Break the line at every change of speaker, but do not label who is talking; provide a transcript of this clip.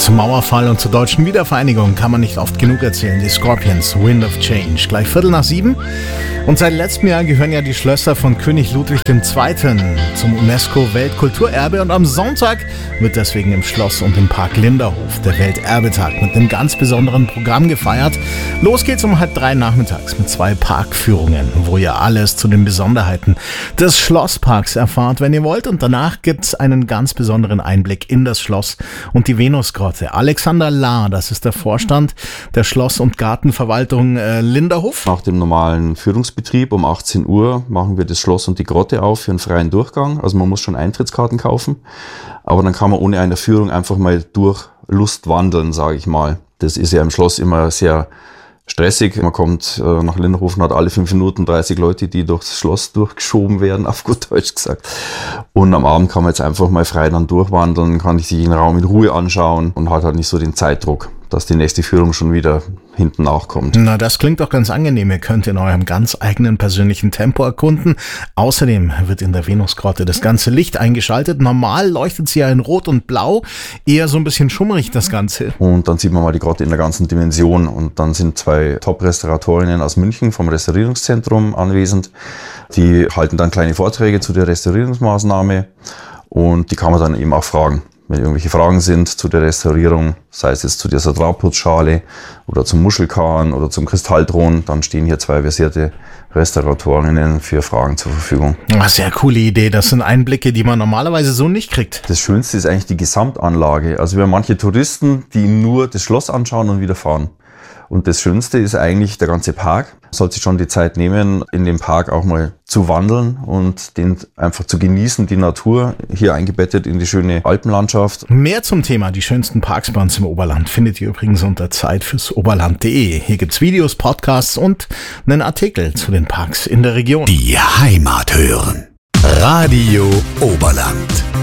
Zum Mauerfall und zur deutschen Wiedervereinigung kann man nicht oft genug erzählen. Die Scorpions, Wind of Change. Gleich 6:15. Und seit letztem Jahr gehören ja die Schlösser von König Ludwig II. Zum UNESCO-Weltkulturerbe. Und am Sonntag wird deswegen im Schloss und im Park Linderhof der Welterbetag mit einem ganz besonderen Programm gefeiert. Los geht's um 2:30 nachmittags mit 2 Parkführungen, wo ihr alles zu den Besonderheiten des Schlossparks erfahrt, wenn ihr wollt. Und danach gibt's einen ganz besonderen Einblick in das Schloss und die Venusgrotte. Alexander Lahr, das ist der Vorstand der Schloss- und Gartenverwaltung Linderhof.
Nach dem normalen Führungsbetrieb um 18 Uhr machen wir das Schloss und die Grotte auf für einen freien Durchgang. Also man muss schon Eintrittskarten kaufen, aber dann kann man ohne eine Führung einfach mal durch Lust wandeln, sage ich mal. Das ist ja im Schloss immer sehr stressig. Man kommt nach Linderhof und hat alle 5 Minuten 30 Leute, die durchs Schloss durchgeschoben werden, auf gut Deutsch gesagt. Und am Abend kann man jetzt einfach mal frei dann durchwandeln, kann sich den Raum in Ruhe anschauen und hat halt nicht so den Zeitdruck, dass die nächste Führung schon wieder hinten nachkommt.
Na, das klingt doch ganz angenehm. Ihr könnt in eurem ganz eigenen persönlichen Tempo erkunden. Außerdem wird in der Venusgrotte das ganze Licht eingeschaltet. Normal leuchtet sie ja in Rot und Blau, eher so ein bisschen schummrig das Ganze.
Und dann sieht man mal die Grotte in der ganzen Dimension. Und dann sind 2 Top-Restauratorinnen aus München vom Restaurierungszentrum anwesend. Die halten dann kleine Vorträge zu der Restaurierungsmaßnahme und die kann man dann eben auch fragen. Wenn irgendwelche Fragen sind zu der Restaurierung, sei es jetzt zu dieser Drahtputzschale oder zum Muschelkahn oder zum Kristallthron, dann stehen hier 2 versierte Restauratorinnen für Fragen zur Verfügung.
Sehr coole Idee. Das sind Einblicke, die man normalerweise so nicht kriegt.
Das Schönste ist eigentlich die Gesamtanlage. Also wir haben manche Touristen, die nur das Schloss anschauen und wieder fahren. Und das Schönste ist eigentlich der ganze Park. Man sollte sich schon die Zeit nehmen, in dem Park auch mal zu wandeln und den einfach zu genießen, die Natur hier eingebettet in die schöne Alpenlandschaft.
Mehr zum Thema die schönsten Parks bei uns im Oberland findet ihr übrigens unter zeitfürsoberland.de. Hier gibt's Videos, Podcasts und einen Artikel zu den Parks in der Region.
Die Heimat hören. Radio Oberland.